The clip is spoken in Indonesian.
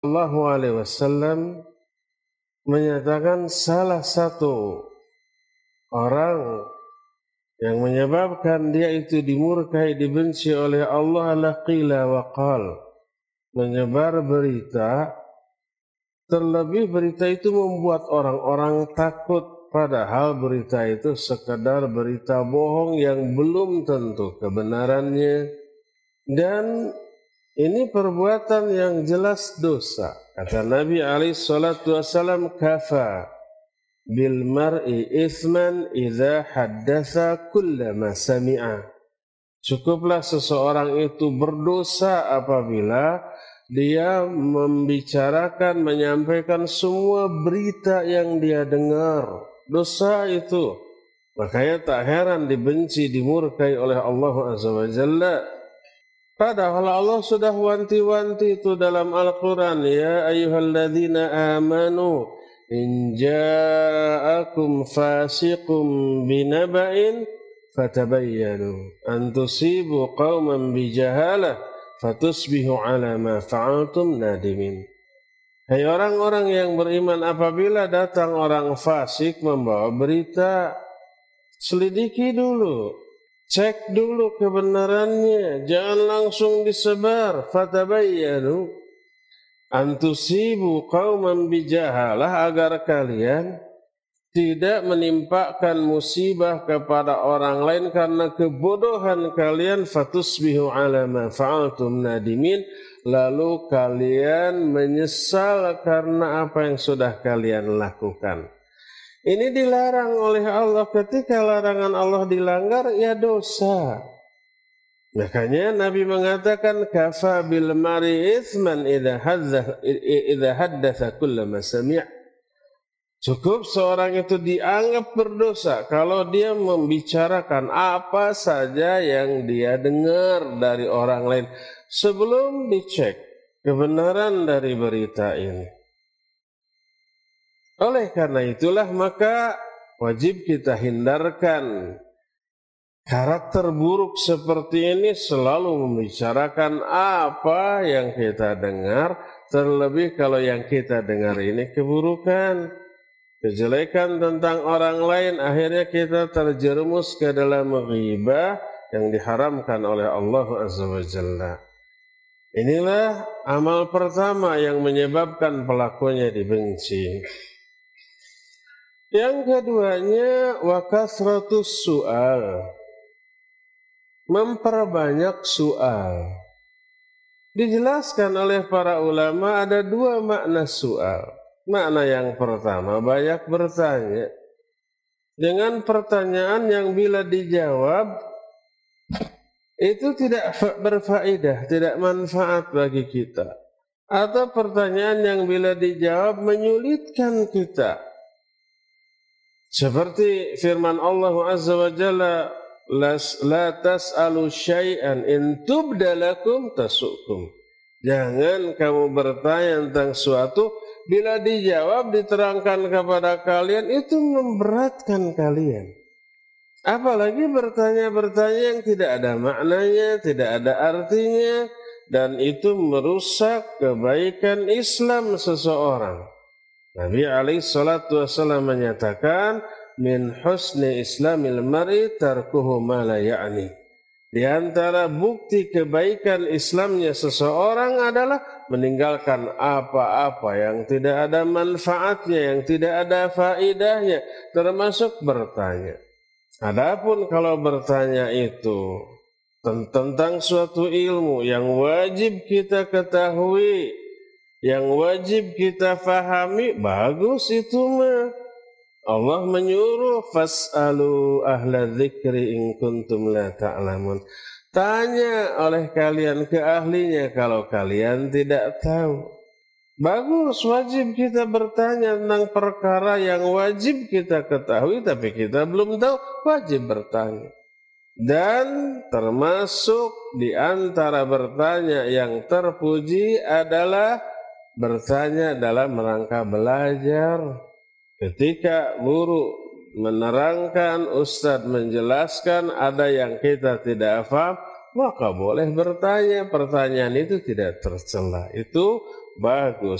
Shallallahu Alaihi Wasallam menyatakan salah satu orang yang menyebabkan dia itu dimurkai, dibenci oleh Allah adalah qila wa qal, menyebar berita, terlebih berita itu membuat orang-orang takut, padahal berita itu sekedar berita bohong yang belum tentu kebenarannya, dan ini perbuatan yang jelas dosa. Kata Nabi SAW, kafa bil mar'i ithman idza haddatsa kullama sami'a. Cukuplah seseorang itu berdosa apabila dia membicarakan, menyampaikan semua berita yang dia dengar. Dosa itu. Makanya tak heran dibenci, dimurkai oleh Allah Azza wa Jalla. Padahal Allah sudah wanti-wanti itu dalam Al-Quran. Ya ayyuhalladzina amanu in ja'akum fasiqum binaba'in fatabayyanu an tusibu qauman bijahalah fatusbihu ala ma fa'altum nadimin. Hai orang-orang yang beriman, apabila datang orang fasik membawa berita, selidiki dulu, cek dulu kebenarannya, jangan langsung disebar. Fatabayyanu antusibu qauman bijahalah, agar kalian tidak menimpakan musibah kepada orang lain karena kebodohan kalian. Fatusbihu ala ma fa'altum nadimin, lalu kalian menyesal karena apa yang sudah kalian lakukan. Ini dilarang oleh Allah. Ketika larangan Allah dilanggar, ya dosa. Makanya Nabi mengatakan kafa bil mar'i ithman idza haddatsa kullama sami'. Cukup seorang itu dianggap berdosa kalau dia membicarakan apa saja yang dia dengar dari orang lain sebelum dicek kebenaran dari berita ini. Oleh karena itulah maka wajib kita hindarkan karakter buruk seperti ini, selalu membicarakan apa yang kita dengar, terlebih kalau yang kita dengar ini keburukan, kejelekan tentang orang lain, akhirnya kita terjerumus ke dalam ghibah yang diharamkan oleh Allah Azza wa Jalla. Inilah amal pertama yang menyebabkan pelakunya dibenci. Yang keduanya wa kasratus su'al, memperbanyak soal. Dijelaskan oleh para ulama ada dua makna soal. Makna yang pertama, banyak bertanya dengan pertanyaan yang bila dijawab itu tidak berfaedah, tidak manfaat bagi kita, atau pertanyaan yang bila dijawab menyulitkan kita. Seperti firman Allah Azza wa Jalla, la tas'alu syai'an in tubda lakum tasukum. Jangan kamu bertanya tentang suatu, bila dijawab, diterangkan kepada kalian, itu memberatkan kalian. Apalagi bertanya-bertanya yang tidak ada maknanya, tidak ada artinya, dan itu merusak kebaikan Islam seseorang. Nabi SAW menyatakan, min husni islamil mar'i tarkuhu ma la ya'ni. Di antara bukti kebaikan Islamnya seseorang adalah meninggalkan apa-apa yang tidak ada manfaatnya, yang tidak ada faedahnya, termasuk bertanya. Adapun kalau bertanya itu tentang suatu ilmu yang wajib kita ketahui, yang wajib kita fahami, bagus itu mah. Allah menyuruh fas'alu ahla dzikri in kuntum la ta'lamun. Tanya oleh kalian ke ahlinya kalau kalian tidak tahu. Bagus, wajib kita bertanya tentang perkara yang wajib kita ketahui tapi kita belum tahu, wajib bertanya. Dan termasuk di antara bertanya yang terpuji adalah bertanya dalam rangka belajar. Ketika guru menerangkan, ustadz menjelaskan, ada yang kita tidak paham, maka boleh bertanya. Pertanyaan itu tidak tercela. Itu bagus.